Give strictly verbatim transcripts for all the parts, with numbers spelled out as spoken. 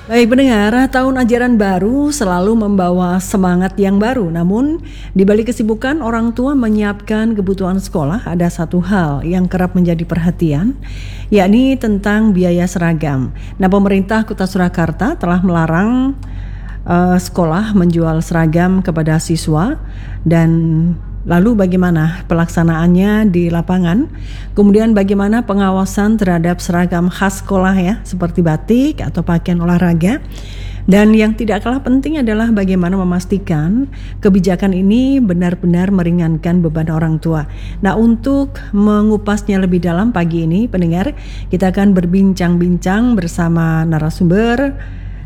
Baik pendengar, tahun ajaran baru selalu membawa semangat yang baru. Namun, di balik kesibukan orang tua menyiapkan kebutuhan sekolah, ada satu hal yang kerap menjadi perhatian, yakni tentang biaya seragam. Nah, pemerintah Kota Surakarta telah melarang uh, sekolah menjual seragam kepada siswa. Dan lalu bagaimana pelaksanaannya di lapangan? Kemudian bagaimana pengawasan terhadap seragam khas sekolah ya, seperti batik atau pakaian olahraga? Dan yang tidak kalah penting adalah bagaimana memastikan kebijakan ini benar-benar meringankan beban orang tua. Nah, untuk mengupasnya lebih dalam pagi ini, pendengar, kita akan berbincang-bincang bersama narasumber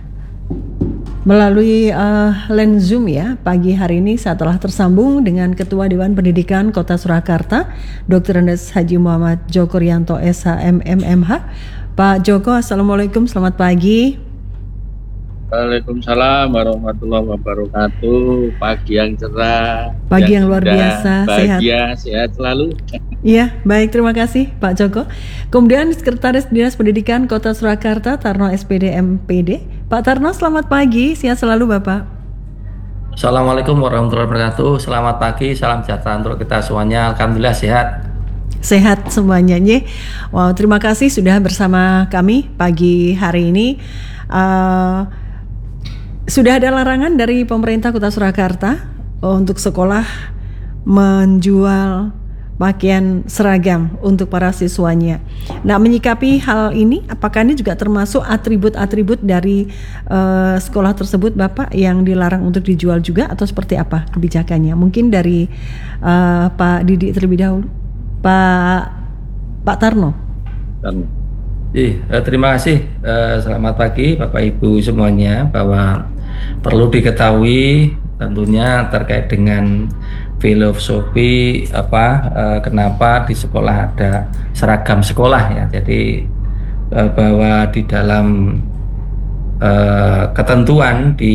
melalui uh, line Zoom ya. Pagi hari ini saya telah tersambung dengan Ketua Dewan Pendidikan Kota Surakarta, Doktor Andes Haji Muhammad Djoko Rianto S H M M M H. Pak Djoko, Assalamualaikum, selamat pagi. Waalaikumsalam warahmatullahi wabarakatuh. Pagi yang cerah, pagi yang, yang luar biasa, bahagia, sehat. sehat selalu. Iya, baik, terima kasih Pak Djoko. Kemudian Sekretaris Dinas Pendidikan Kota Surakarta, Tarno S P D M P D. Pak Tarno, selamat pagi, sehat selalu Bapak. Assalamualaikum warahmatullahi wabarakatuh. Selamat pagi, salam sejahtera untuk kita semuanya. Alhamdulillah sehat. Sehat semuanya. Wow, terima kasih sudah bersama kami pagi hari ini. Uh, Sudah ada larangan dari pemerintah Kota Surakarta untuk sekolah menjual pakaian seragam untuk para siswanya. Nah, menyikapi hal ini, apakah ini juga termasuk atribut-atribut dari uh, sekolah tersebut, Bapak, yang dilarang untuk dijual juga, atau seperti apa kebijakannya? Mungkin dari uh, Pak Didi terlebih dahulu. Pak Pak Tarno. Tarno. Eh, terima kasih. Eh, selamat pagi Bapak Ibu semuanya, bahwa perlu diketahui tentunya terkait dengan filosofi apa eh, kenapa di sekolah ada seragam sekolah ya. Jadi eh, bahwa di dalam eh, ketentuan di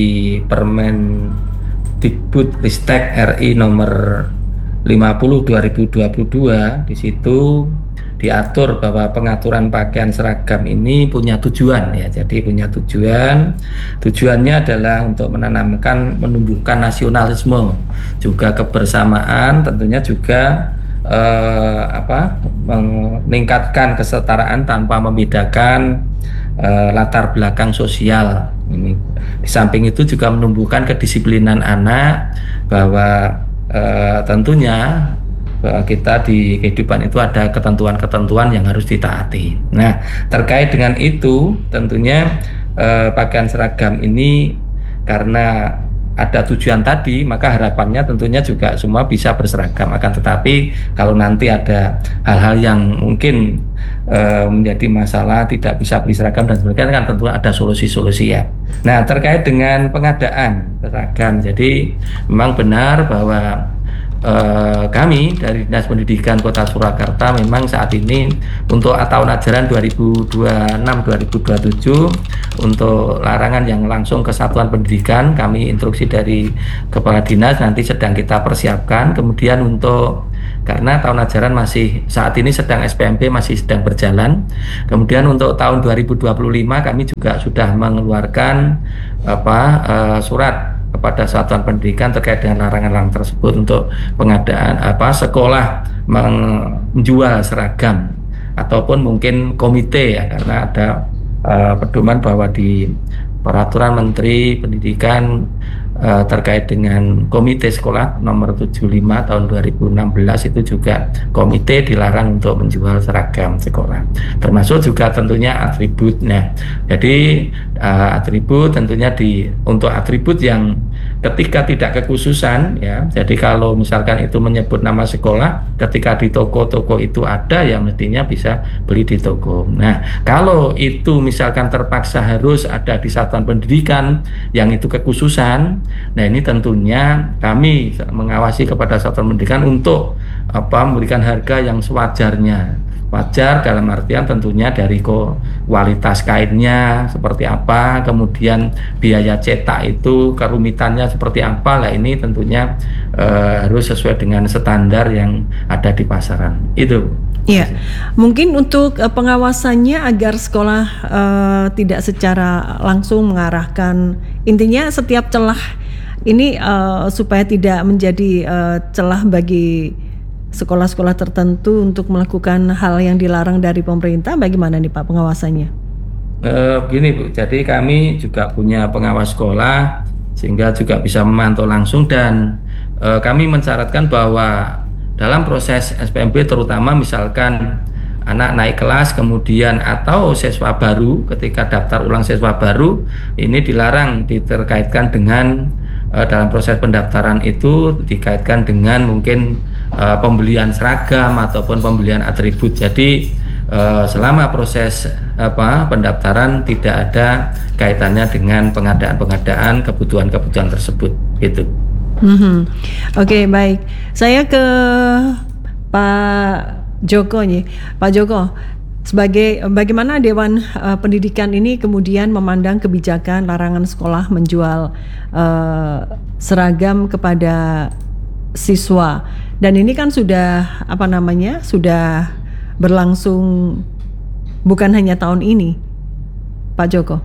Permendikbudristek R I nomor lima puluh dua ribu dua puluh dua, di situ diatur bahwa pengaturan pakaian seragam ini punya tujuan ya. Jadi punya tujuan, tujuannya adalah untuk menanamkan, menumbuhkan nasionalisme, juga kebersamaan, tentunya juga eh, apa meningkatkan kesetaraan tanpa membedakan eh, latar belakang sosial. Ini di samping itu juga menumbuhkan kedisiplinan anak, bahwa eh, tentunya kita di kehidupan itu ada ketentuan-ketentuan yang harus ditaati. Nah, terkait dengan itu tentunya eh, pakaian seragam ini karena ada tujuan tadi, maka harapannya tentunya juga semua bisa berseragam. Akan tetapi kalau nanti ada hal-hal yang mungkin eh, menjadi masalah, tidak bisa beli seragam dan sebagainya, kan tentu ada solusi-solusi ya. Nah, terkait dengan pengadaan seragam, jadi memang benar bahwa Uh, kami dari Dinas Pendidikan Kota Surakarta memang saat ini untuk tahun ajaran dua ribu dua puluh enam dua ribu dua puluh tujuh untuk larangan yang langsung ke satuan pendidikan, kami instruksi dari Kepala Dinas nanti sedang kita persiapkan. Kemudian untuk karena tahun ajaran masih saat ini sedang S P M P masih sedang berjalan, kemudian untuk tahun dua ribu dua puluh lima kami juga sudah mengeluarkan apa uh, surat kepada satuan pendidikan terkait dengan larangan-larangan tersebut untuk pengadaan apa sekolah menjual seragam ataupun mungkin komite ya, karena ada uh, pedoman bahwa di peraturan Menteri Pendidikan uh, terkait dengan komite sekolah nomor tujuh puluh lima tahun dua ribu enam belas itu juga komite dilarang untuk menjual seragam sekolah, termasuk juga tentunya atribut. Nah, jadi uh, atribut tentunya di untuk atribut yang ketika tidak kekhususan ya, jadi kalau misalkan itu menyebut nama sekolah, ketika di toko-toko itu ada ya mestinya bisa beli di toko. Nah, kalau itu misalkan terpaksa harus ada di satuan pendidikan yang itu kekhususan, nah ini tentunya kami mengawasi kepada satuan pendidikan untuk apa memberikan harga yang sewajarnya. Wajar dalam artian tentunya dari kualitas kainnya seperti apa, kemudian biaya cetak itu kerumitannya seperti apa. Lah ini tentunya eh, harus sesuai dengan standar yang ada di pasaran. Itu Iya, mungkin untuk uh, pengawasannya agar sekolah uh, tidak secara langsung mengarahkan, intinya setiap celah ini uh, supaya tidak menjadi uh, celah bagi sekolah-sekolah tertentu untuk melakukan hal yang dilarang dari pemerintah. Bagaimana nih Pak pengawasannya? Uh, begini Bu, jadi kami juga punya pengawas sekolah sehingga juga bisa memantau langsung, dan uh, kami mensyaratkan bahwa dalam proses S P M B terutama misalkan anak naik kelas kemudian atau siswa baru, ketika daftar ulang siswa baru ini dilarang diterkaitkan dengan uh, dalam proses pendaftaran itu dikaitkan dengan mungkin uh, pembelian seragam ataupun pembelian atribut. Jadi uh, selama proses apa pendaftaran tidak ada kaitannya dengan pengadaan-pengadaan kebutuhan-kebutuhan tersebut gitu. Mm-hmm. Oke, okay, baik. Saya ke Pak Joko nih. Pak Joko, sebagai bagaimana Dewan uh, Pendidikan ini kemudian memandang kebijakan larangan sekolah menjual uh, seragam kepada siswa, dan ini kan sudah apa namanya sudah berlangsung bukan hanya tahun ini, Pak Joko.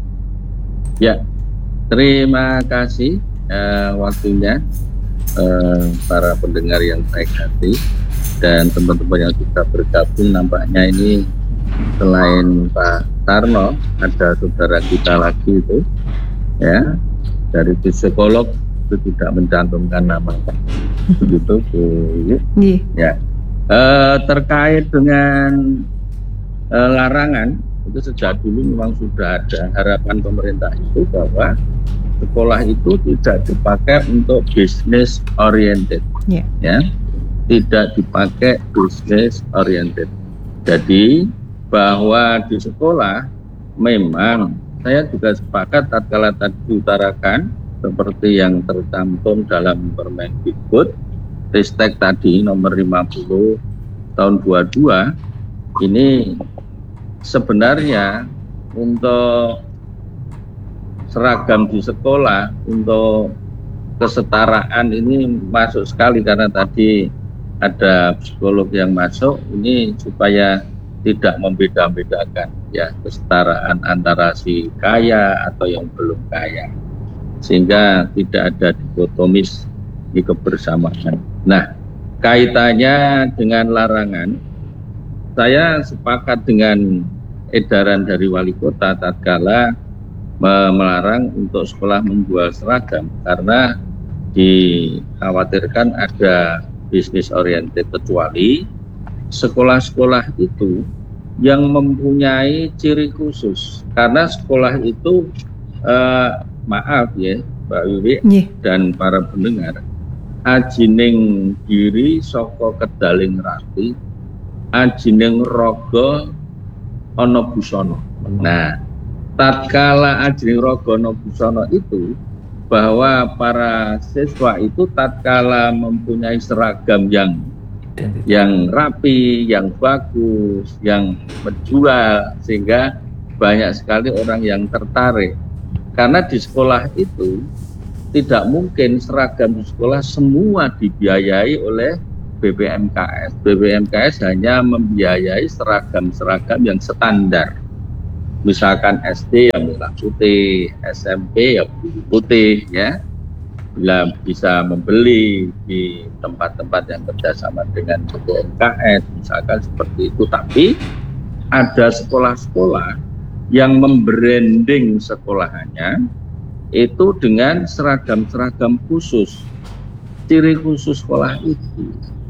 Ya, terima kasih uh, waktunya uh, para pendengar yang baik hati dan teman-teman yang sudah bergabung. Nampaknya ini selain Pak Tarno ada saudara kita lagi itu ya dari psikolog itu tidak mencantumkan nama begitu Bu. Ya, uh, terkait dengan uh, larangan itu sejak dulu memang sudah ada harapan pemerintah itu bahwa sekolah itu tidak dipakai untuk business oriented, yeah. ya, tidak dipakai business oriented. Jadi bahwa di sekolah memang saya juga sepakat tatkala tadi diutarakan seperti yang tercantum dalam Permendikbud Ristek tadi nomor lima puluh tahun dua puluh dua ini. Sebenarnya untuk seragam di sekolah untuk kesetaraan ini masuk sekali, karena tadi ada psikolog yang masuk ini supaya tidak membeda-bedakan ya kesetaraan antara si kaya atau yang belum kaya, sehingga tidak ada dikotomis di kebersamaan. Nah, kaitannya dengan larangan, saya sepakat dengan edaran dari wali kota tatkala melarang untuk sekolah menjual seragam karena dikhawatirkan ada bisnis oriented, kecuali sekolah-sekolah itu yang mempunyai ciri khusus. Karena sekolah itu eh, maaf ya Mbak Wiwi yeah. dan para pendengar, ajining diri saka kedaling rati, ajining raga ana busana. Nah, tatkala ajining raga ana busana itu bahwa para siswa itu tatkala mempunyai seragam yang yang rapi, yang bagus, yang menjual, sehingga banyak sekali orang yang tertarik. Karena di sekolah itu tidak mungkin seragam di sekolah semua dibiayai oleh B B M K S. B B M K S hanya membiayai seragam-seragam yang standar. Misalkan S D yang merah putih, S M P ya biru putih, ya. Bila bisa membeli di tempat-tempat yang kerjasama dengan B B M K S, misalkan seperti itu. Tapi ada sekolah-sekolah yang membranding sekolahannya itu dengan seragam-seragam khusus, ciri khusus sekolah itu.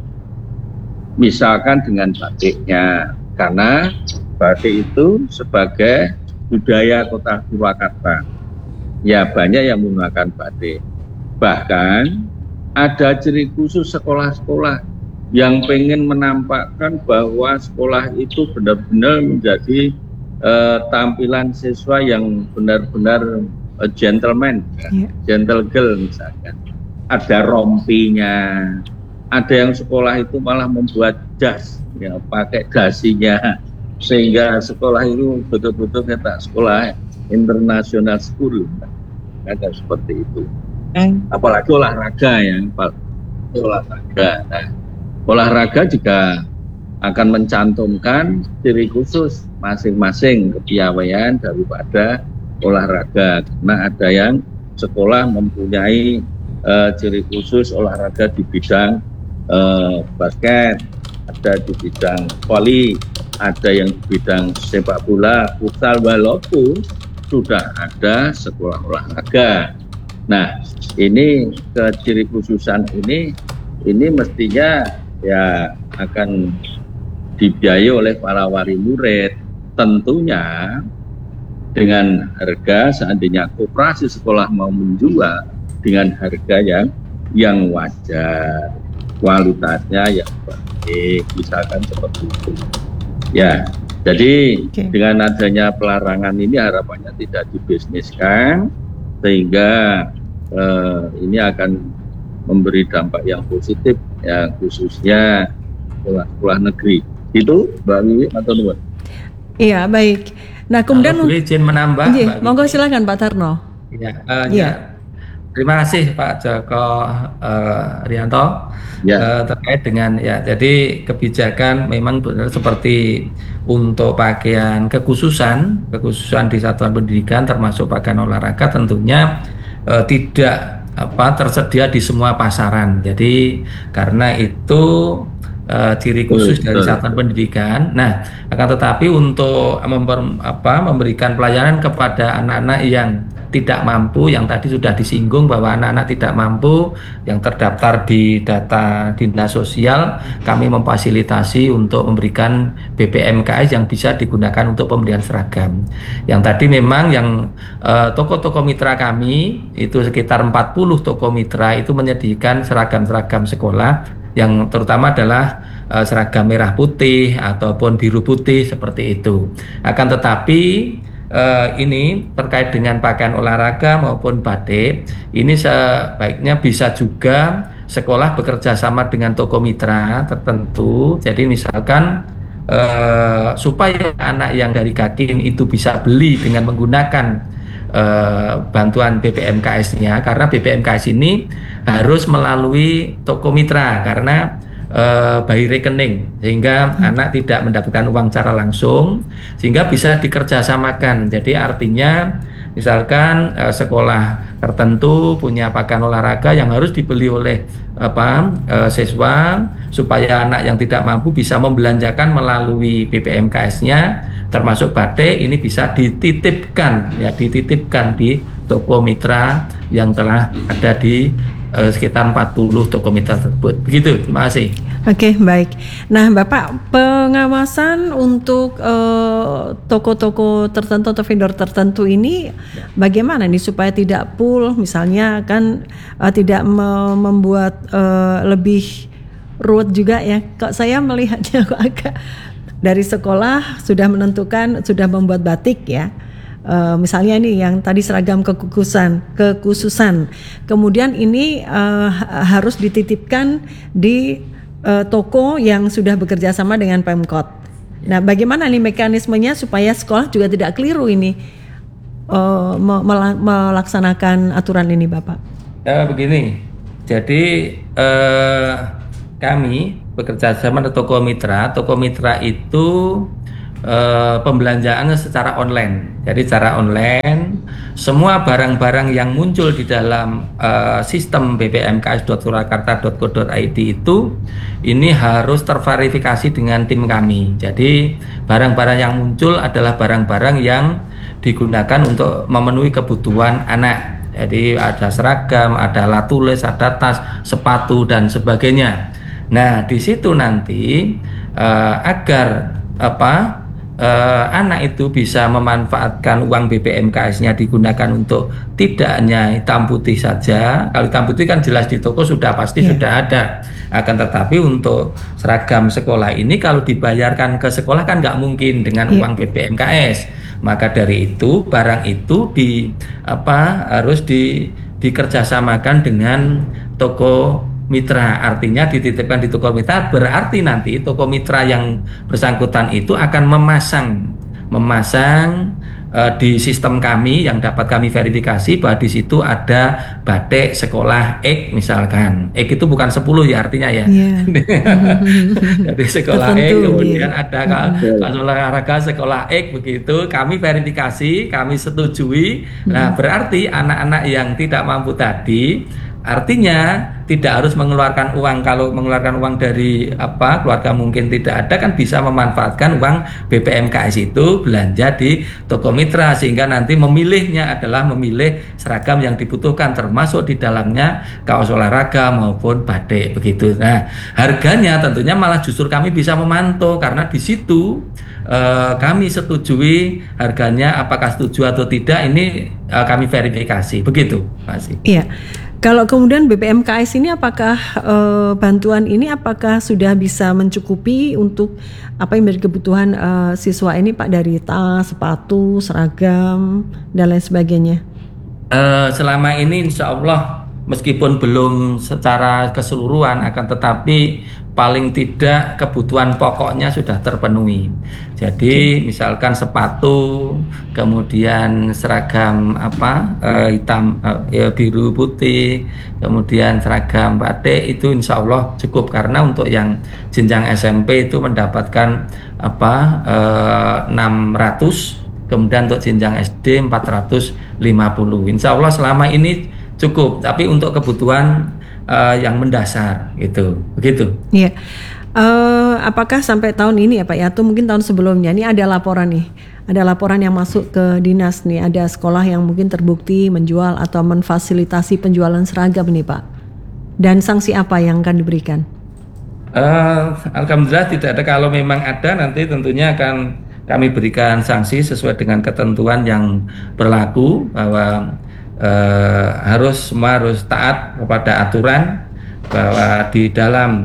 Misalkan dengan batiknya, karena batik itu sebagai budaya Kota Purwakarta. Ya, banyak yang menggunakan batik. Bahkan ada ciri khusus sekolah-sekolah yang pengen menampakkan bahwa sekolah itu benar-benar menjadi uh, tampilan siswa yang benar-benar uh, gentleman, yeah. gentle girl misalkan. Ada rompinya. Ada yang sekolah itu malah membuat jas, ya, pakai dasinya, sehingga sekolah itu betul-betul kita sekolah internasional school, ada seperti itu. Apalagi olahraga ya, olahraga. Nah, olahraga juga akan mencantumkan ciri khusus masing-masing kepiawaian daripada olahraga. Karena ada yang sekolah mempunyai uh, ciri khusus olahraga di bidang uh, basket, ada di bidang voli, ada yang di bidang sepak bola, futsal, walaupun sudah ada sekolah olahraga. Nah, ini keciri khususan ini ini mestinya ya akan dibiayai oleh para wali murid, tentunya dengan harga seandainya koperasi sekolah mau menjual dengan harga yang yang wajar, kualitasnya yang baik, misalkan seperti itu. Ya, jadi okay. Dengan adanya pelarangan ini harapannya tidak dibisniskan, sehingga eh, ini akan memberi dampak yang positif, ya khususnya sekolah-sekolah negeri. Itu Mbak Wiwi atau Nuwun? Iya, baik. Nah, kemudian boleh izin menambah. Iya, monggo silakan Pak Tarno. Ya, uh, ya. ya. Terima kasih Pak Joko uh, Rianto. Ya. Uh, terkait dengan ya, jadi kebijakan memang benar seperti untuk pakaian kekhususan, kekhususan di satuan pendidikan termasuk pakaian olahraga tentunya uh, tidak apa tersedia di semua pasaran. Jadi karena itu Uh, ciri khusus betul, dari betul. Satuan pendidikan. Nah, akan tetapi untuk memper, apa, memberikan pelayanan kepada anak-anak yang tidak mampu, yang tadi sudah disinggung bahwa anak-anak tidak mampu yang terdaftar di data dinas sosial, kami memfasilitasi untuk memberikan B P M K S yang bisa digunakan untuk pembelian seragam. Yang tadi memang yang uh, toko-toko mitra kami itu sekitar empat puluh toko mitra itu menyediakan seragam-seragam sekolah yang terutama adalah uh, seragam merah putih ataupun biru putih seperti itu. Akan tetapi uh, ini terkait dengan pakaian olahraga maupun batik, ini sebaiknya bisa juga sekolah bekerja sama dengan toko mitra tertentu. Jadi misalkan uh, supaya anak yang dari Kadin itu bisa beli dengan menggunakan Uh, bantuan B P M K S-nya, karena B P M K S ini harus melalui toko mitra karena uh, by rekening, sehingga hmm. anak tidak mendapatkan uang secara langsung, sehingga bisa dikerjasamakan. Jadi artinya misalkan uh, sekolah tertentu punya pakaian olahraga yang harus dibeli oleh apa uh, siswa, supaya anak yang tidak mampu bisa membelanjakan melalui B P M K S-nya, termasuk batik ini bisa dititipkan ya dititipkan di toko mitra yang telah ada di uh, sekitar empat puluh toko mitra tersebut. Begitu, terima kasih. Oke, baik. Nah, Bapak, pengawasan untuk uh, toko-toko tertentu atau vendor tertentu ini bagaimana nih supaya tidak full, misalnya kan uh, tidak me- membuat uh, lebih ruwet juga ya. Kok saya melihatnya kok agak dari sekolah sudah menentukan, sudah membuat batik ya. Uh, misalnya ini yang tadi seragam kekhususan, kekhususan. Kemudian ini uh, harus dititipkan di uh, toko yang sudah bekerja sama dengan Pemkot. Nah, bagaimana nih mekanismenya supaya sekolah juga tidak keliru ini uh, melaksanakan aturan ini, Bapak? Ya, begini. Jadi uh, kami bekerja sama dengan toko mitra. Toko mitra itu eh, pembelanjaannya secara online. Jadi secara online, semua barang-barang yang muncul di dalam eh, sistem b p m k s dot surakarta dot go dot i d itu ini harus terverifikasi dengan tim kami. Jadi barang-barang yang muncul adalah barang-barang yang digunakan untuk memenuhi kebutuhan anak. Jadi ada seragam, ada alat tulis, ada tas, sepatu dan sebagainya. Nah, di situ nanti uh, agar apa uh, anak itu bisa memanfaatkan uang B P M K S-nya digunakan untuk tidak hanya hitam putih saja. Kalau hitam putih kan jelas di toko sudah pasti yeah. sudah ada. Akan tetapi untuk seragam sekolah ini kalau dibayarkan ke sekolah kan nggak mungkin dengan yeah. uang B P M K S. Maka dari itu barang itu di apa harus di dikerjasamakan dengan toko mitra, artinya dititipkan di toko mitra, berarti nanti toko mitra yang bersangkutan itu akan memasang memasang uh, di sistem kami yang dapat kami verifikasi bahwa di situ ada batik sekolah X misalkan. X itu bukan sepuluh ya artinya ya. Yeah. Jadi sekolah X, kemudian yeah. ada kelas olahraga sekolah X begitu, kami verifikasi, kami setujui. Mm-hmm. Nah, berarti anak-anak yang tidak mampu tadi artinya tidak harus mengeluarkan uang. Kalau mengeluarkan uang dari apa keluarga mungkin tidak ada, kan bisa memanfaatkan uang B P M K S itu belanja di toko mitra, sehingga nanti memilihnya adalah memilih seragam yang dibutuhkan, termasuk di dalamnya kaos olahraga maupun batik begitu. Nah, harganya tentunya malah justru kami bisa memantau karena di situ eh, kami setujui harganya, apakah setuju atau tidak ini eh, kami verifikasi begitu, Masih. Iya. Kalau kemudian B P M K S ini apakah e, bantuan ini apakah sudah bisa mencukupi untuk apa yang menjadi kebutuhan e, siswa ini Pak, dari tas, sepatu, seragam dan lain sebagainya? E, selama ini insya Allah meskipun belum secara keseluruhan akan tetapi paling tidak kebutuhan pokoknya sudah terpenuhi. Jadi misalkan sepatu, kemudian seragam apa eh, hitam, eh, biru putih, kemudian seragam batik itu insya Allah cukup, karena untuk yang jenjang S M P itu mendapatkan apa eh, enam ratus, kemudian untuk jenjang S D empat ratus lima puluh. Insya Allah selama ini cukup, tapi untuk kebutuhan Uh, yang mendasar gitu, begitu. Iya. Uh, apakah sampai tahun ini ya Pak ya, atau mungkin tahun sebelumnya ini ada laporan nih, ada laporan yang masuk ke dinas nih, ada sekolah yang mungkin terbukti menjual atau memfasilitasi penjualan seragam nih Pak, dan sanksi apa yang akan diberikan? Uh, Alhamdulillah tidak ada. Kalau memang ada nanti tentunya akan kami berikan sanksi sesuai dengan ketentuan yang berlaku, bahwa Uh, harus semua harus taat kepada aturan, bahwa di dalam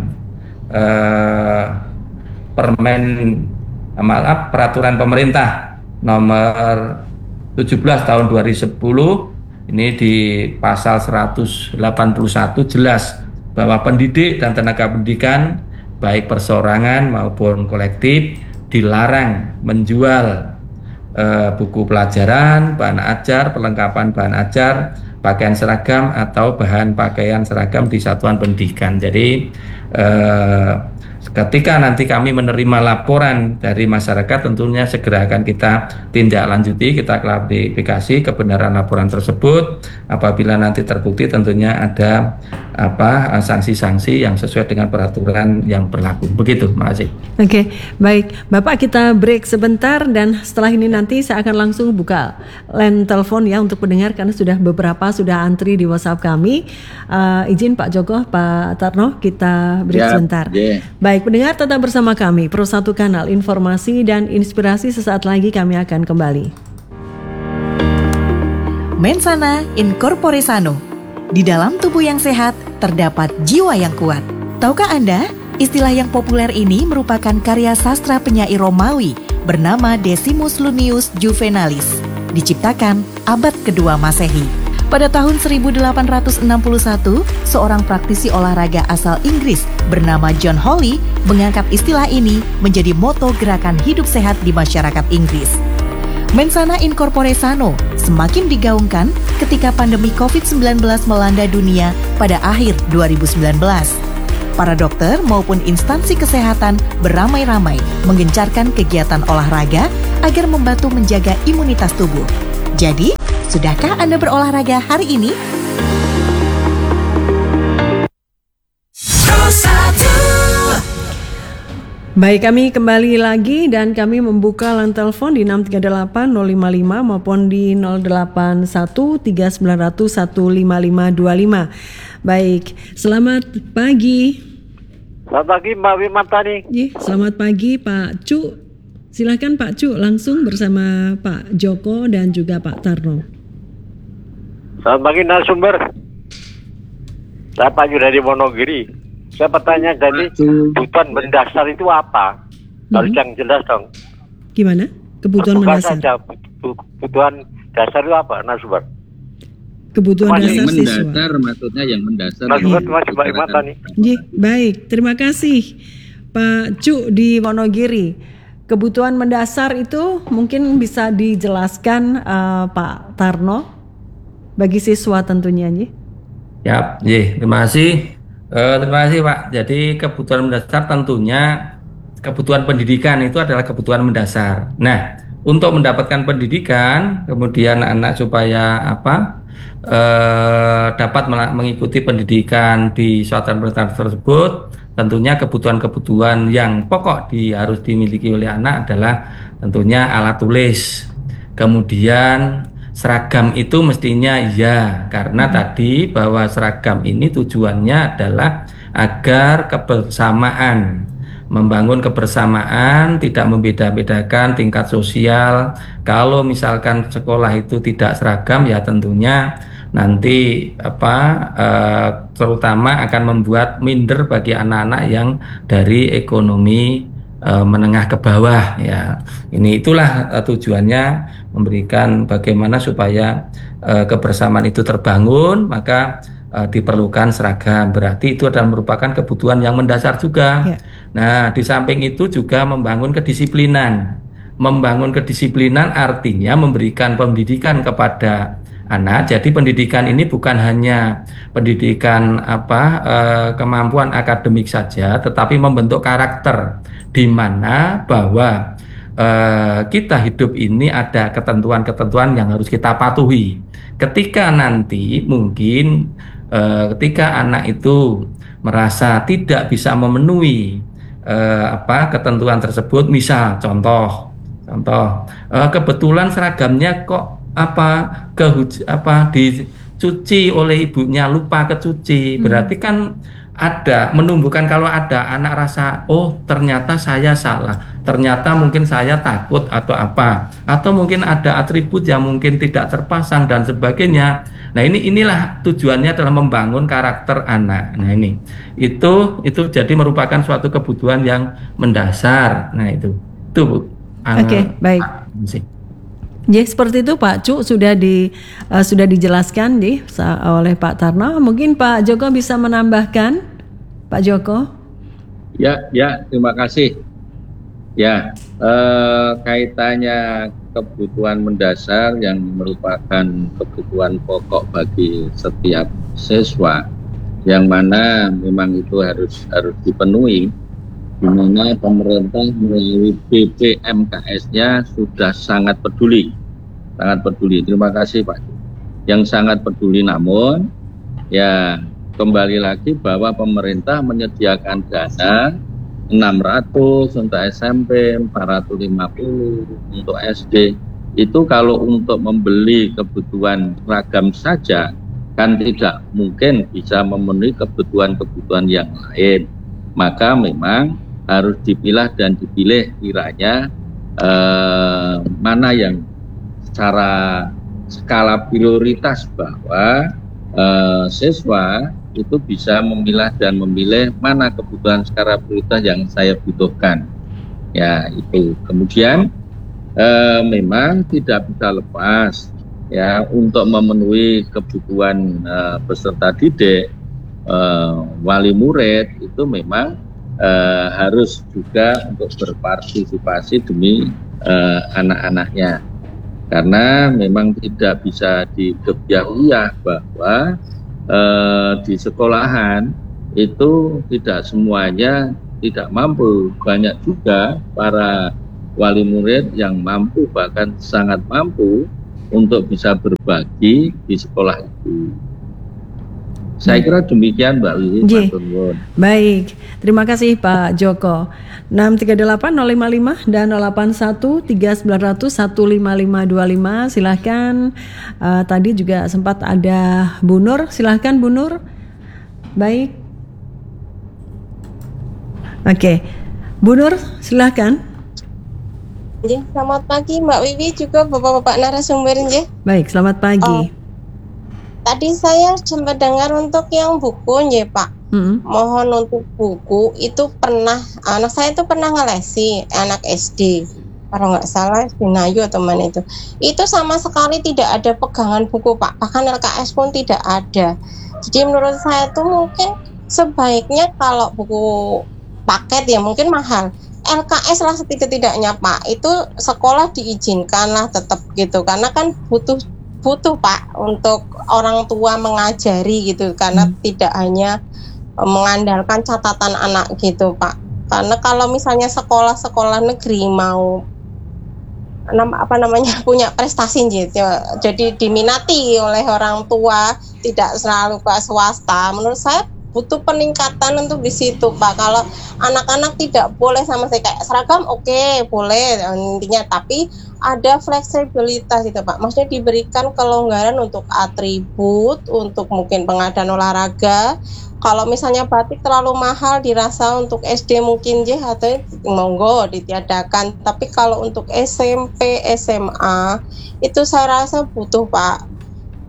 uh, permen maaf peraturan pemerintah nomor tujuh belas tahun dua ribu sepuluh ini di pasal seratus delapan puluh satu jelas bahwa pendidik dan tenaga pendidikan baik perseorangan maupun kolektif dilarang menjual Uh, buku pelajaran, bahan ajar, perlengkapan bahan ajar, pakaian seragam atau bahan pakaian seragam di satuan pendidikan. Jadi uh, ketika nanti kami menerima laporan dari masyarakat, tentunya segera akan kita tindak lanjuti, kita klarifikasi kebenaran laporan tersebut. Apabila nanti terbukti tentunya ada apa sanksi-sanksi yang sesuai dengan peraturan yang berlaku. Begitu, makasih. Oke, baik. Bapak, kita break sebentar dan setelah ini nanti saya akan langsung buka line telepon ya untuk pendengar, karena sudah beberapa sudah antri di WhatsApp kami. Uh, izin Pak Joko, Pak Tarno, kita break ya, sebentar. Yeah. Baik, pendengar tetap bersama kami, Pro satu Kanal, informasi dan inspirasi sesaat lagi kami akan kembali. Mensana in corpore sano. Di dalam tubuh yang sehat, terdapat jiwa yang kuat. Tahukah Anda, istilah yang populer ini merupakan karya sastra penyair Romawi bernama Decimus Lunius Juvenalis, diciptakan abad kedua Masehi. Pada tahun seribu delapan ratus enam puluh satu, seorang praktisi olahraga asal Inggris bernama John Hawley mengangkat istilah ini menjadi moto gerakan hidup sehat di masyarakat Inggris. Mensana in corpore sano semakin digaungkan ketika pandemi covid sembilan belas melanda dunia pada akhir dua ribu sembilan belas. Para dokter maupun instansi kesehatan beramai-ramai menggencarkan kegiatan olahraga agar membantu menjaga imunitas tubuh. Jadi, sudahkah Anda berolahraga hari ini? Baik, kami kembali lagi dan kami membuka line telepon di enam tiga delapan nol lima lima maupun di nol delapan satu tiga sembilan nol nol satu lima lima dua lima. Baik, selamat pagi. Selamat pagi Mbak Wimantani. Iya, selamat pagi Pak Cu. Silakan Pak Cu, langsung bersama Pak Joko dan juga Pak Tarno. Selamat pagi narasumber. Saya Pak Yu dari Wonogiri. Saya bertanya, jadi kebutuhan mendasar itu apa? Harus hmm. yang jelas dong. Gimana? Kebutuhan Bukan mendasar? Saja, kebutuhan dasar itu apa, narasumber? Kebutuhan yang dasar siswa. Mendasar maksudnya yang mendasar. Narasumber terima kasih Mbak Imatan nih. Baik, terima kasih Pak Cu di Wonogiri. kebutuhan mendasar itu mungkin bisa dijelaskan uh, Pak Tarno bagi siswa tentunya nih. Ya, yeah, terima kasih. Uh, terima kasih Pak. Jadi kebutuhan mendasar tentunya kebutuhan pendidikan itu adalah kebutuhan mendasar. Nah, untuk mendapatkan pendidikan, kemudian anak supaya apa uh, dapat mengikuti pendidikan di suatu pemerintah tersebut, tentunya kebutuhan-kebutuhan yang pokok di, harus dimiliki oleh anak adalah tentunya alat tulis, kemudian seragam itu mestinya iya, karena tadi bahwa seragam ini tujuannya adalah agar kebersamaan, membangun kebersamaan, tidak membeda-bedakan tingkat sosial. Kalau misalkan sekolah itu tidak seragam, ya tentunya nanti apa eh, terutama akan membuat minder bagi anak-anak yang dari ekonomi eh, menengah ke bawah ya. Ini itulah eh, tujuannya, memberikan bagaimana supaya eh, kebersamaan itu terbangun, maka eh, diperlukan seragam. Berarti itu adalah merupakan kebutuhan yang mendasar juga. Yeah. Nah, di samping itu juga membangun kedisiplinan. Membangun kedisiplinan artinya memberikan pendidikan kepada anak. Jadi pendidikan ini bukan hanya pendidikan apa eh, kemampuan akademik saja, tetapi membentuk karakter, di mana bahwa eh, kita hidup ini ada ketentuan-ketentuan yang harus kita patuhi. Ketika nanti mungkin eh, ketika anak itu merasa tidak bisa memenuhi eh, apa ketentuan tersebut, misal contoh contoh eh, kebetulan seragamnya kok apa kehuj apa dicuci oleh ibunya, lupa kecuci, hmm. berarti kan ada menumbuhkan, kalau ada anak rasa oh ternyata saya salah, ternyata mungkin saya takut atau apa, atau mungkin ada atribut yang mungkin tidak terpasang dan sebagainya. Nah ini inilah tujuannya adalah membangun karakter anak. Nah ini itu itu jadi merupakan suatu kebutuhan yang mendasar. Nah itu itu Bu. Oke okay, uh, baik. Ya seperti itu Pak Cu, sudah di uh, sudah dijelaskan di oleh Pak Tarno. Mungkin Pak Joko bisa menambahkan, Pak Joko? Ya, ya terima kasih. Ya eh, kaitannya kebutuhan mendasar yang merupakan kebutuhan pokok bagi setiap siswa, yang mana memang itu harus harus dipenuhi, di mana pemerintah melalui B P M K S-nya sudah sangat peduli, sangat peduli. Terima kasih Pak. Yang sangat peduli, namun ya kembali lagi bahwa pemerintah menyediakan dana enam ratus untuk S M P, empat ratus lima puluh untuk S D. Itu kalau untuk membeli kebutuhan ragam saja kan tidak mungkin bisa memenuhi kebutuhan-kebutuhan yang lain. Maka memang harus dipilah dan dipilih kiranya eh, mana yang secara skala prioritas bahwa eh, siswa itu bisa memilah dan memilih mana kebutuhan skala prioritas yang saya butuhkan. Ya itu. Kemudian eh, memang tidak bisa lepas ya untuk memenuhi kebutuhan eh, peserta didik, eh, wali murid itu memang Uh, harus juga untuk berpartisipasi demi uh, anak-anaknya, karena memang tidak bisa digebyah-uyah bahwa uh, di sekolahan itu tidak semuanya tidak mampu. Banyak juga para wali murid yang mampu, bahkan sangat mampu untuk bisa berbagi di sekolah itu. Saya kira demikian Mbak Wiwi. Baik, terima kasih Pak Joko. enam tiga delapan nol lima lima dan nol delapan satu tiga sembilan nol nol satu lima lima dua lima. Silahkan. Uh, tadi juga sempat ada Bu Nur. Silahkan Bu Nur. Baik. Oke, okay. Bu Nur silahkan. Selamat pagi Mbak Wiwi, juga bapak-bapak narasumber. Baik, selamat pagi. Oh. Tadi saya sempat dengar untuk yang buku ya Pak. Mm-hmm. Mohon untuk buku itu pernah, anak saya itu pernah ngelesi, anak S D. Kalau nggak salah Binayu atau mana itu. Itu sama sekali tidak ada pegangan buku Pak. Bahkan L K S pun tidak ada. Jadi menurut saya itu mungkin sebaiknya kalau buku paket ya mungkin mahal. L K S lah setidak-tidaknya Pak, itu sekolah diizinkan lah tetap gitu, karena kan butuh butuh Pak untuk orang tua mengajari gitu, karena hmm. tidak hanya mengandalkan catatan anak gitu Pak. Karena kalau misalnya sekolah-sekolah negeri mau apa namanya punya prestasi gitu, jadi diminati oleh orang tua, tidak selalu ke swasta, menurut saya butuh peningkatan untuk di situ Pak. Kalau anak-anak tidak boleh sama saya kayak seragam, oke okay, boleh intinya, tapi ada fleksibilitas itu Pak. Maksudnya diberikan kelonggaran untuk atribut, untuk mungkin pengadaan olahraga. Kalau misalnya batik terlalu mahal dirasa untuk S D mungkin ya, atau monggo ditiadakan. Tapi kalau untuk S M P, S M A itu saya rasa butuh Pak.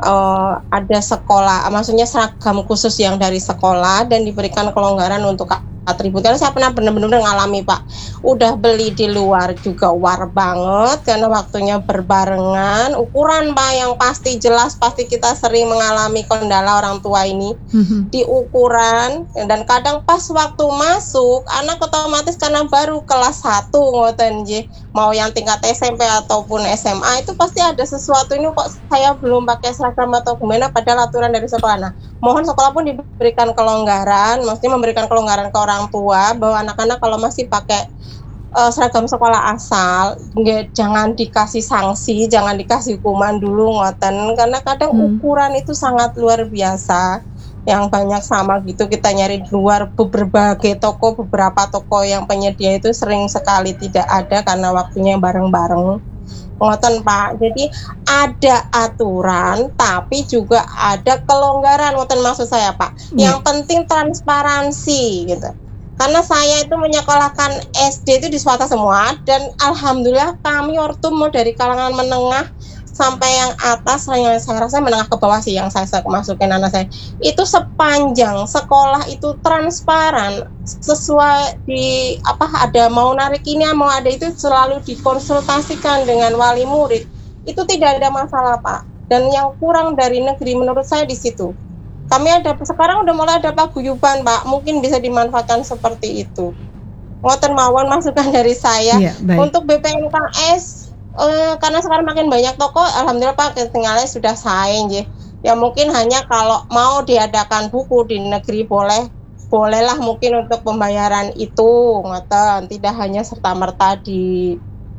Uh, ada sekolah, maksudnya seragam khusus yang dari sekolah dan diberikan kelonggaran untuk atribut. Karena saya pernah benar-benar ngalami Pak, udah beli di luar juga war banget karena waktunya berbarengan, ukuran Pak yang pasti jelas, pasti kita sering mengalami kendala orang tua ini mm-hmm. di ukuran, dan kadang pas waktu masuk anak otomatis karena baru kelas satu ngoten nggih, mau yang tingkat S M P ataupun S M A itu pasti ada sesuatu, ini kok saya belum pakai seragam atau gimana, padahal aturan dari sekolah. Nah, mohon sekolah pun diberikan kelonggaran, maksudnya memberikan kelonggaran ke orang tua bahwa anak-anak kalau masih pakai uh, seragam sekolah asal nggak, jangan dikasih sanksi, jangan dikasih hukuman dulu ngoten, karena kadang hmm. ukuran itu sangat luar biasa, yang banyak sama gitu kita nyari di luar, berbagai toko, beberapa toko yang penyedia itu sering sekali tidak ada karena waktunya bareng-bareng ngoten Pak. Jadi ada aturan tapi juga ada kelonggaran ngoten maksud saya Pak. Hmm. Yang penting transparansi gitu. Karena saya itu menyekolahkan S D itu di swasta semua, dan alhamdulillah kami ortum mau dari kalangan menengah sampai yang atas, yang saya rasa menengah ke bawah sih yang saya masukin anak saya. Itu sepanjang sekolah itu transparan, sesuai di apa ada mau narik ini mau ada itu selalu dikonsultasikan dengan wali murid. Itu tidak ada masalah Pak. Dan yang kurang dari negeri menurut saya di situ. Kami ada sekarang udah mulai ada paguyuban Pak, mungkin bisa dimanfaatkan seperti itu. Ngoten mawon masukan dari saya. Ya, untuk B P N K S eh, karena sekarang makin banyak toko, alhamdulillah Pak ketinggalannya sudah saing ya. Ya mungkin hanya kalau mau diadakan buku di negeri boleh, bolehlah mungkin untuk pembayaran itu ngoten, tidak hanya serta-merta di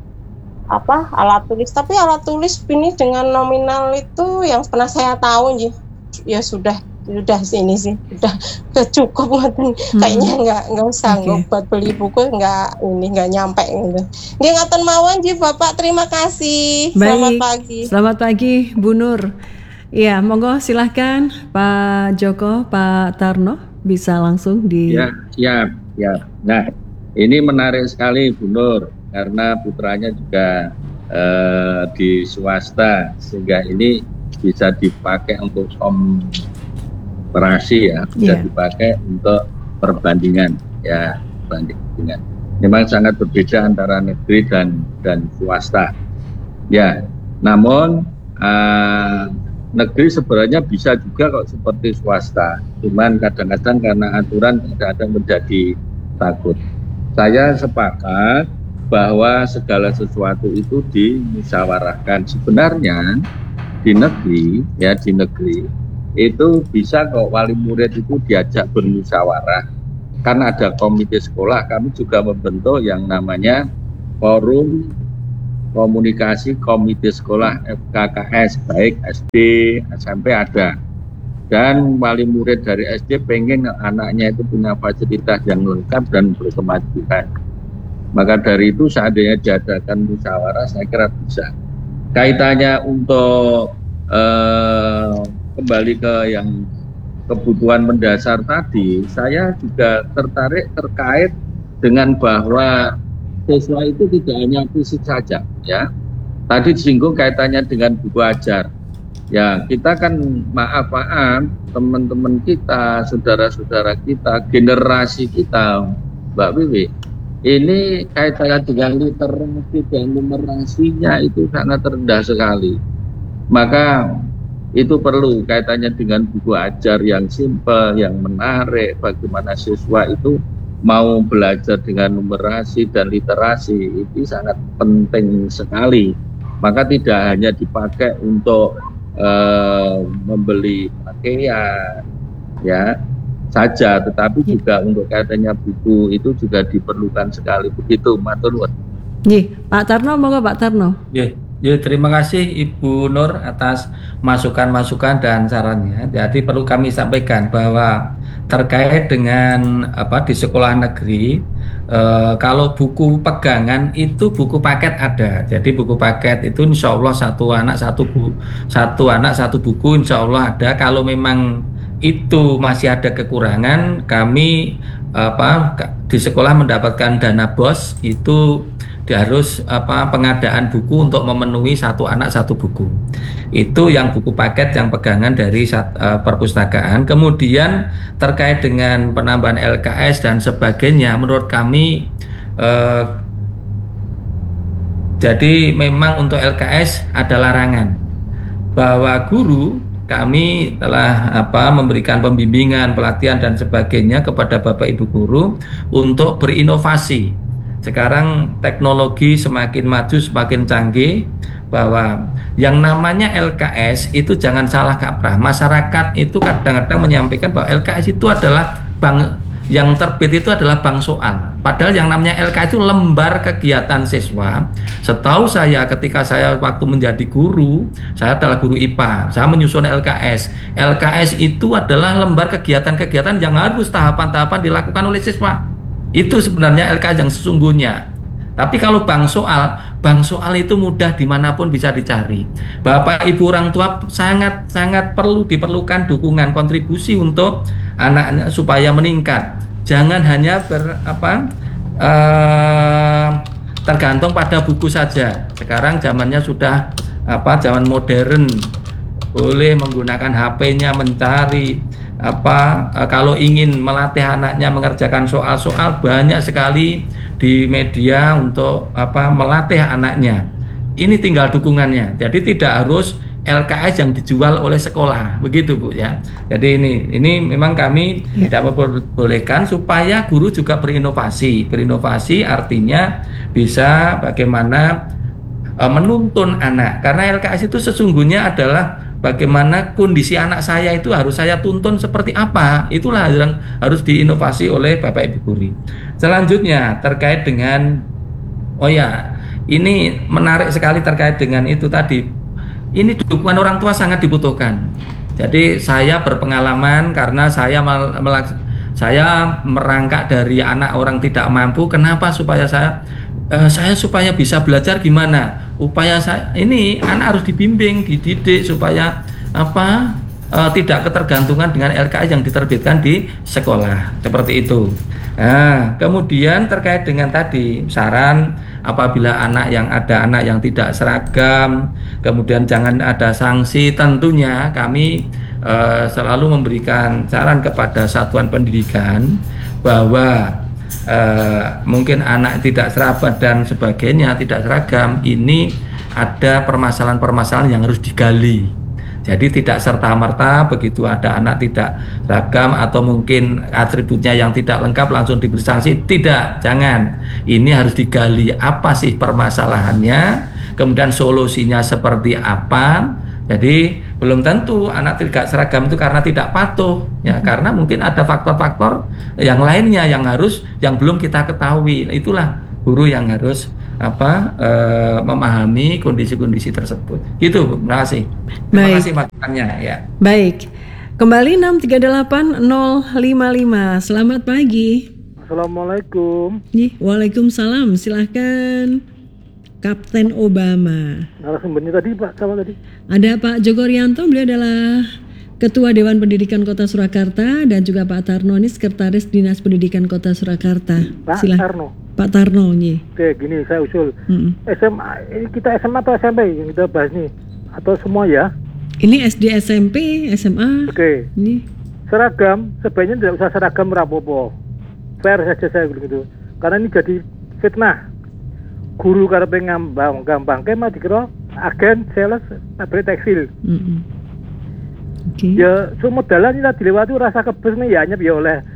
apa alat tulis, tapi alat tulis ini dengan nominal itu yang pernah saya tahu ya, ya sudah udah sini sih udah cukup ngoten, hmm. kayaknya nggak nggak usah okay. buat beli buku, nggak ini nggak nyampe gitu. Nggih ngaten mawon ji Bapak, terima kasih. Baik. Selamat pagi. Selamat pagi Bu Nur. Ya monggo silahkan Pak Joko, Pak Tarno bisa langsung di. Ya siap ya. Nah ini menarik sekali Bu Nur karena putranya juga eh, di swasta, sehingga ini bisa dipakai untuk om operasi ya, bisa yeah. dipakai untuk perbandingan ya, perbandingan. Memang sangat berbeda antara negeri dan dan swasta. Ya, namun uh, negeri sebenarnya bisa juga kok seperti swasta. Cuman kadang-kadang karena aturan kadang-kadang menjadi takut. Saya sepakat bahwa segala sesuatu itu dimusyawarahkan. Sebenarnya di negeri ya di negeri itu bisa kok wali murid itu diajak bermusyawarah, kan ada komite sekolah. Kami juga membentuk yang namanya forum komunikasi komite sekolah F K K S, baik S D, S M P ada, dan wali murid dari S D pengen anaknya itu punya fasilitas yang lengkap dan berkemajuan, maka dari itu seandainya diadakan musyawarah saya kira bisa. Kaitannya untuk eh, kembali ke yang kebutuhan mendasar tadi, saya juga tertarik terkait dengan bahwa siswa itu tidak hanya fisik saja ya. Tadi disinggung kaitannya dengan buku ajar. Ya, kita kan maaf maaf teman-teman kita, saudara-saudara kita, generasi kita, Mbak Wiwi, ini kaitannya dengan literasi dan numerasinya itu sangat rendah sekali. Maka itu perlu kaitannya dengan buku ajar yang simpel, yang menarik, bagaimana siswa itu mau belajar dengan numerasi dan literasi itu sangat penting sekali. Maka tidak hanya dipakai untuk uh, membeli pakaian ya saja, tetapi juga untuk kaitannya buku itu juga diperlukan sekali. Begitu, matur nuwun. Nggih, Pak Tarno, monggo Pak Tarno. Nggih. Ya, terima kasih Ibu Nur atas masukan-masukan dan sarannya. Jadi perlu kami sampaikan bahwa terkait dengan apa di sekolah negeri, eh, kalau buku pegangan itu buku paket ada. Jadi buku paket itu insya Allah satu anak satu buku, satu anak satu buku insya Allah ada. Kalau memang itu masih ada kekurangan, kami apa di sekolah mendapatkan dana BOS itu harus apa pengadaan buku untuk memenuhi satu anak satu buku. Itu yang buku paket yang pegangan dari uh, perpustakaan. Kemudian terkait dengan penambahan L K S dan sebagainya, menurut kami uh, jadi memang untuk L K S ada larangan bahwa guru kami telah apa memberikan pembimbingan, pelatihan dan sebagainya kepada Bapak Ibu guru untuk berinovasi. Sekarang teknologi semakin maju, semakin canggih, bahwa yang namanya L K S itu jangan salah kaprah. Masyarakat itu kadang-kadang menyampaikan bahwa L K S itu adalah bank yang terbit itu adalah bank soal. Padahal yang namanya L K S itu lembar kegiatan siswa. Setahu saya ketika saya waktu menjadi guru, saya adalah guru I P A, saya menyusun L K S. L K S itu adalah lembar kegiatan-kegiatan yang harus tahapan-tahapan dilakukan oleh siswa. Itu sebenarnya L K S yang sesungguhnya. Tapi kalau bank soal, bank soal itu mudah dimanapun bisa dicari. Bapak Ibu orang tua sangat-sangat perlu diperlukan dukungan kontribusi untuk anak-anak supaya meningkat. Jangan hanya ber, apa, uh, tergantung pada buku saja. Sekarang zamannya sudah apa zaman modern, boleh menggunakan H P-nya mencari. Apa kalau ingin melatih anaknya mengerjakan soal-soal, banyak sekali di media untuk apa melatih anaknya. Ini tinggal dukungannya. Jadi tidak harus L K S yang dijual oleh sekolah, begitu Bu ya. Jadi ini ini memang kami ya. Tidak memperbolehkan supaya guru juga berinovasi. Berinovasi artinya bisa bagaimana uh, menuntun anak. Karena L K S itu sesungguhnya adalah bagaimana kondisi anak saya itu harus saya tuntun seperti apa. Itulah yang harus diinovasi oleh Bapak Ibu guru. Selanjutnya terkait dengan oh ya, ini menarik sekali terkait dengan itu tadi. Ini dukungan orang tua sangat dibutuhkan. Jadi saya berpengalaman karena saya melak saya merangkak dari anak orang tidak mampu. Kenapa? Supaya saya Uh, saya supaya bisa belajar gimana? Upaya saya ini anak harus dibimbing, dididik supaya apa? Uh, tidak ketergantungan dengan L K S yang diterbitkan di sekolah. Seperti itu. Nah, kemudian terkait dengan tadi saran apabila anak yang ada anak yang tidak seragam, kemudian jangan ada sanksi. Tentunya kami uh, selalu memberikan saran kepada satuan pendidikan bahwa Uh, mungkin anak tidak seragam dan sebagainya, tidak seragam, ini ada permasalahan-permasalahan yang harus digali. Jadi tidak serta-merta begitu ada anak tidak seragam atau mungkin atributnya yang tidak lengkap langsung diberi sanksi. Tidak, jangan. Ini harus digali apa sih permasalahannya, kemudian solusinya seperti apa. Jadi belum tentu anak tidak seragam itu karena tidak patuh, ya karena mungkin ada faktor-faktor yang lainnya yang harus yang belum kita ketahui. Itulah guru yang harus apa e, memahami kondisi-kondisi tersebut. Gitu, Bu. Terima kasih. Terima kasih masukannya ya. Baik. Kembali enam tiga delapan nol lima lima. Selamat pagi. Assalamualaikum. Waalaikumsalam. Silahkan. Kapten Obama. Narasumbernya tadi Pak, sama tadi. Ada Pak Joko Rianto, beliau adalah Ketua Dewan Pendidikan Kota Surakarta, dan juga Pak Tarno ini Sekretaris Dinas Pendidikan Kota Surakarta. Pak Silah. Tarno. Pak Tarno nih. Oke, gini saya usul. Hmm. S M A, ini kita S M A atau S M P yang kita bahas nih? Atau semua ya? Ini S D, S M P, S M A. Oke. Ini seragam sebaiknya tidak usah seragam rapopo. Fair saja saya begitu. Karena ini jadi fitnah. Guru karepe ngambang gampang kemah dikira agen sales pabrik tekstil. Mm -hmm. Okay. Ya semua dalan kita dilewati rasa kebes nih ya nyep ya oleh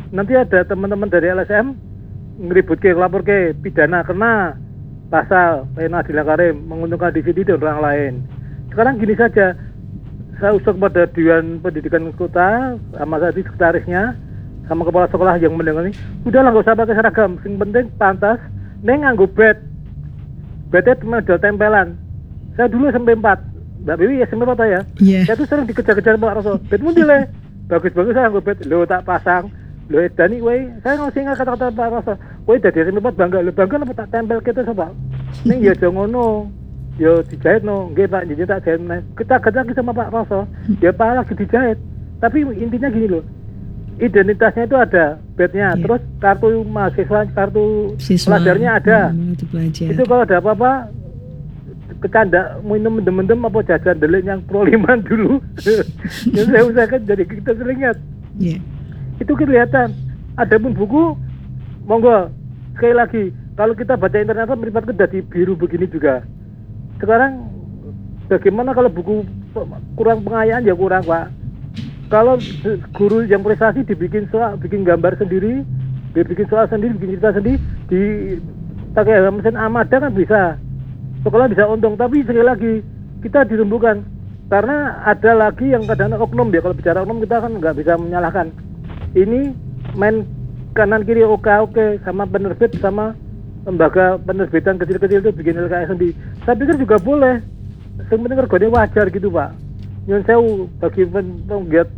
nanti ada teman-teman dari L S M ngeribut ke lapor ke pidana kena pasal pena dilanggarim menguntungkan diri dan orang lain. Sekarang gini saja, saya usul kepada Dewan Pendidikan Kota sama tadi sekretarisnya sama kepala sekolah yang mendengar ini, udahlah nggak usah pakai seragam, yang penting pantas neng nganggo bed bednya model tempelan. Saya dulu S M P empat, Mbak Biwi S M P empat ya. Yeah. Saya tuh sering dikejar-kejar Pak Roso. Bedmu dile, bagus-bagus saya nggak bed, lo tak pasang, lo Dani, woi, saya nggak singa kata-kata Pak Roso, woi dari S M P empat bangga, lo bangga lo tak tempel kita sobat. Neng ya jangan ngono, ya dijahit no, nggak Pak, jadi tak jahit. Kita kerja lagi sama Pak Roso, dia Pak lagi dijahit. Tapi intinya gini loh, identitasnya itu ada bednya, yeah. Terus kartu mahasiswa, kartu siswa, pelajarnya ada. Hmm, itu, itu kalau ada apa-apa kecanda minum mendem-mendem apa jajan delik yang pro liman dulu yang saya usahakan jadi kita sering ingat. Yeah. Itu kelihatan. Adapun buku monggo sekali lagi kalau kita baca internet melibatkan dari biru begini juga. Sekarang bagaimana kalau buku kurang pengayaan ya kurang Pak. Kalau guru yang prestasi dibikin soal, bikin gambar sendiri, bikin soal sendiri, bikin cerita sendiri, di pakai mesin Amada kan bisa. Sekolah bisa untung, tapi sekali lagi kita dirembukan karena ada lagi yang kadang oknum ya. Kalau bicara oknum kita kan nggak bisa menyalahkan. Ini main kanan kiri oke oke sama penerbit sama lembaga penerbitan kecil-kecil itu bikin L K S sendiri. Saya pikir juga boleh. Yang penting regane wajar gitu Pak. Nyun sewu bagi penggiat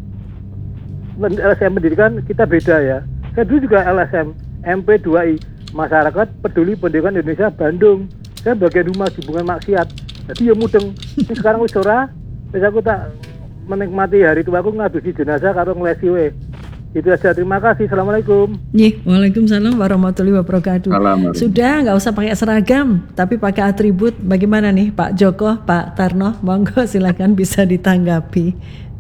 L S M pendidikan kita beda ya. Saya dulu juga L S M M P dua I Masyarakat Peduli Pendidikan Indonesia Bandung. Saya bagian humas hubungan maksiat. Jadi ya mudeng. Ini sekarang wis ora, wis aku tak menikmati hari tuaku ngadusi jenazah karo nglesi we. Itu aja. Terima kasih. Assalamualaikum. Nih, waalaikumsalam warahmatullahi wabarakatuh. Sudah nggak usah pakai seragam, tapi pakai atribut. Bagaimana nih Pak Joko, Pak Tarno? Monggo silakan bisa ditanggapi.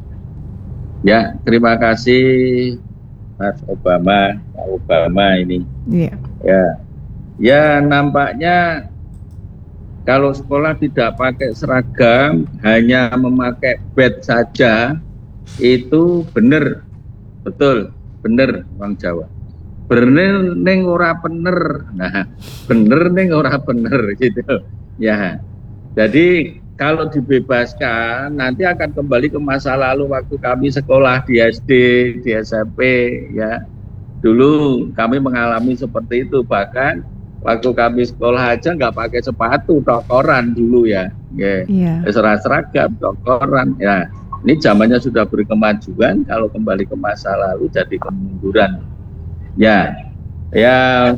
Ya, terima kasih Mas Obama, Pak Obama ini. Iya. Ya, ya nampaknya kalau sekolah tidak pakai seragam, hanya memakai badge saja, itu benar, betul, benar Bang Jawa. Bener neng ora bener, nah bener neng ora bener gitu, ya. Jadi kalau dibebaskan, nanti akan kembali ke masa lalu waktu kami sekolah di S D, di S M P, ya. Dulu kami mengalami seperti itu, bahkan waktu kami sekolah aja nggak pakai sepatu, tokoran dulu ya, ya. Yeah. Seragam, tokoran, ya. Ini zamannya sudah berkemajuan, kalau kembali ke masa lalu jadi kemunduran. Ya, ya,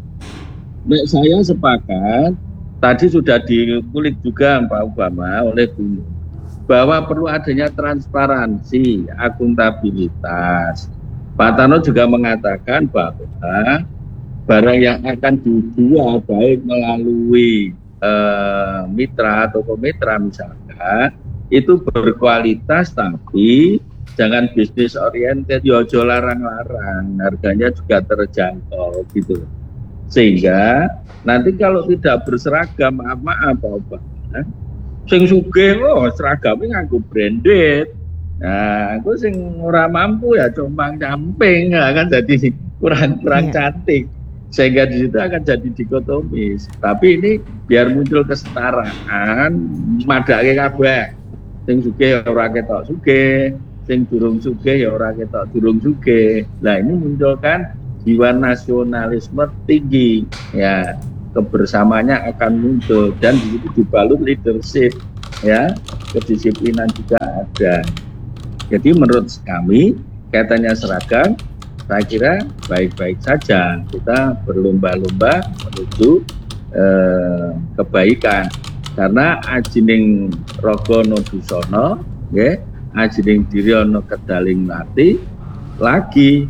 saya sepakat. Tadi sudah dikulik juga Pak Obama oleh Bu, bahwa perlu adanya transparansi, akuntabilitas. Pak Tarno juga mengatakan bahwa barang yang akan dijual baik melalui eh, mitra atau komitra misalkan, itu berkualitas tapi jangan bisnis oriented, yojo larang-larang, harganya juga terjangkau gitu. Sehingga nanti kalau tidak berseragam, maaf-maaf apa sing sugih oh seragamnya nganggo branded. Nah, aku sing ora mampu ya cuma camping, akan jadi kurang kurang yeah. cantik. Sehingga di situ akan jadi dikotomis. Tapi ini biar muncul kesetaraan, madake kabeh. Sing sugih ya ora ketok sugih, sing durung sugih ya ora ketok durung sugih. Nah, ini munculkan jiwa nasionalisme tinggi, ya, kebersamaannya akan muncul dan itu dibalut leadership, ya, kedisiplinan juga ada. Jadi menurut kami kaitannya seragam, saya kira baik-baik saja, kita berlomba-lomba menuju eh, kebaikan, karena ajining rogono dusono, ya, ajining diriono kedaling mati lagi.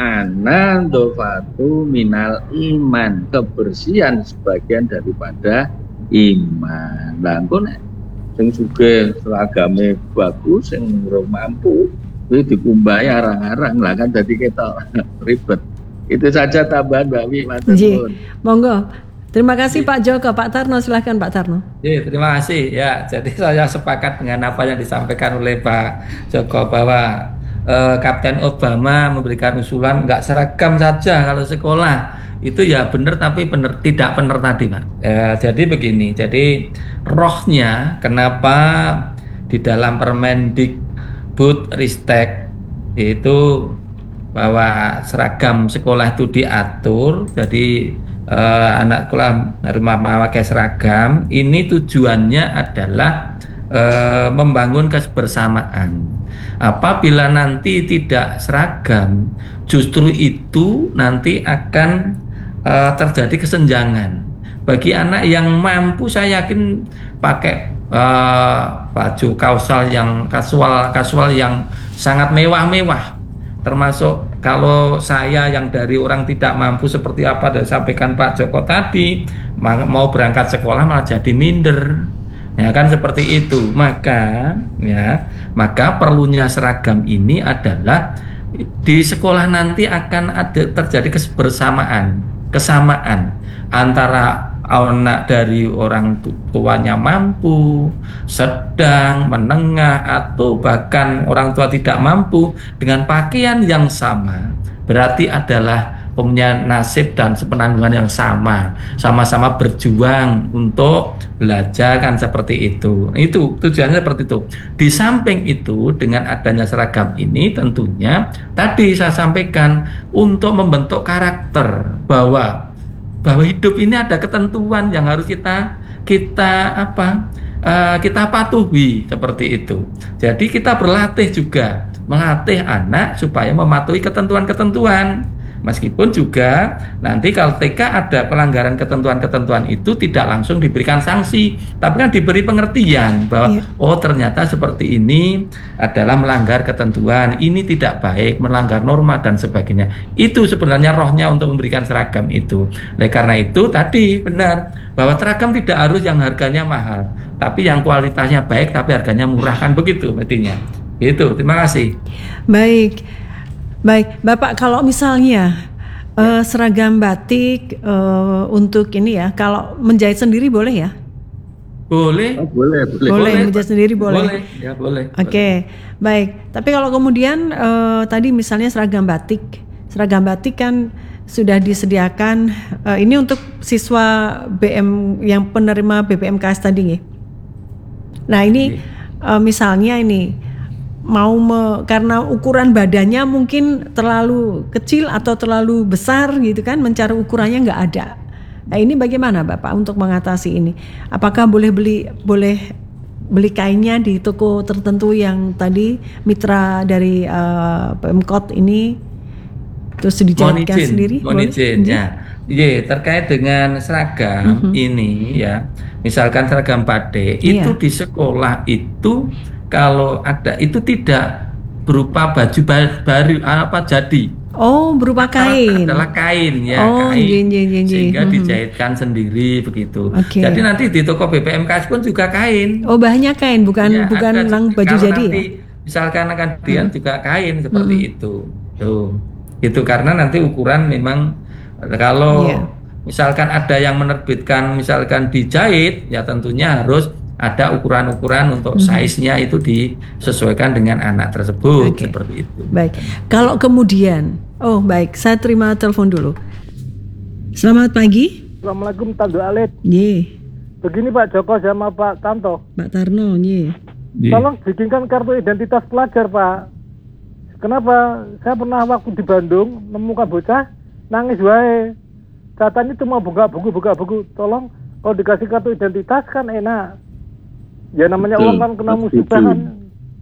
Anandofatu minal iman, kebersihan sebagian daripada iman. Langkon sing sugih seragame bagus, sing ora mampu kuwi dikumbahi arang-arang lah kan dadi ketok ribet. Itu saja tambahan Mbak Wi, matur nuwun. Monggo. Terima kasih Pak Joko. Pak Tarno silahkan Pak Tarno. Ya, terima kasih ya. Jadi saya sepakat dengan apa yang disampaikan oleh Pak Joko bahwa eh, Kapten Obama memberikan usulan nggak seragam saja kalau sekolah, itu ya benar, tapi benar tidak benar tadi, Pak. Eh, jadi begini, jadi rohnya kenapa di dalam Permendikbud Ristek itu bahwa seragam sekolah itu diatur, jadi eh, anak sekolah harus memakai seragam. Ini tujuannya adalah eh, membangun kebersamaan. Apabila nanti tidak seragam, justru itu nanti akan uh, terjadi kesenjangan. Bagi anak yang mampu, saya yakin pakai uh, baju kausal yang kasual kasual yang sangat mewah-mewah. Termasuk kalau saya yang dari orang tidak mampu seperti apa yang disampaikan Pak Joko tadi, mau berangkat sekolah malah jadi minder. Ya kan seperti itu. Maka ya, maka perlunya seragam ini adalah di sekolah nanti akan ada terjadi kebersamaan, kesamaan antara anak dari orang tuanya mampu, sedang, menengah, atau bahkan orang tua tidak mampu dengan pakaian yang sama. Berarti adalah punya nasib dan sepenanggungan yang sama, sama-sama berjuang untuk belajar, kan seperti itu. Itu tujuannya seperti itu. Di samping itu, dengan adanya seragam ini tentunya tadi saya sampaikan untuk membentuk karakter bahwa bahwa hidup ini ada ketentuan yang harus kita kita apa uh, kita patuhi, seperti itu. Jadi kita berlatih juga, melatih anak supaya mematuhi ketentuan-ketentuan. Meskipun juga nanti kalau T K ada pelanggaran ketentuan-ketentuan itu tidak langsung diberikan sanksi, tapi kan diberi pengertian bahwa yeah. oh ternyata seperti ini adalah melanggar ketentuan, ini tidak baik, melanggar norma dan sebagainya. Itu sebenarnya rohnya untuk memberikan seragam itu. Oleh karena itu tadi benar bahwa seragam tidak harus yang harganya mahal, tapi yang kualitasnya baik tapi harganya murah, kan begitu artinya. Itu. Terima kasih. Baik. Baik, Bapak, kalau misalnya uh, seragam batik uh, untuk ini ya, kalau menjahit sendiri boleh ya? Boleh. Oh, boleh, boleh. Boleh, menjahit sendiri boleh. Boleh, ya boleh. Oke, okay. Baik. Tapi kalau kemudian uh, tadi misalnya seragam batik, seragam batik kan sudah disediakan uh, ini untuk siswa B M yang penerima B P M K S tadi ya. Nah ini uh, misalnya ini mau me, karena ukuran badannya mungkin terlalu kecil atau terlalu besar gitu kan, mencari ukurannya nggak ada. Nah ini bagaimana Bapak untuk mengatasi ini? Apakah boleh beli boleh beli kainnya di toko tertentu yang tadi mitra dari uh, Pemkot ini terus dijahitkan sendiri? Mohon izin ya. Iya, terkait dengan seragam mm-hmm. ini ya, misalkan seragam batik yeah. itu di sekolah itu kalau ada itu tidak berupa baju baru apa jadi. Oh, berupa kain. Adalah kain ya, oh, kain. Jen, jen, jen, jen. Sehingga hmm. dijahitkan sendiri begitu. Okay. Jadi nanti di toko B P M K S pun juga kain. Oh, bahannya kain, bukan ya, bukan lang baju jadi nanti, ya. Misalkan akan dia hmm. juga kain seperti hmm. itu. Tuh. Itu karena nanti ukuran memang kalau yeah. misalkan ada yang menerbitkan misalkan dijahit, ya tentunya harus ada ukuran-ukuran untuk mm-hmm. size-nya itu disesuaikan dengan anak tersebut, okay. seperti itu. Baik. Kalau kemudian, oh baik, saya terima telepon dulu. Selamat pagi. Assalamualaikum Tanto Alit. Ye. Begini Pak Joko sama Pak Tanto. Pak Tarno, ye. Tolong bikinkan kartu identitas pelajar Pak. Kenapa? Saya pernah waktu di Bandung nemukan bocah nangis wae. Katanya cuma buka buku, buka buku. Tolong kalau dikasih kartu identitas kan enak. Ya namanya Betul, orang kan kena musibah kan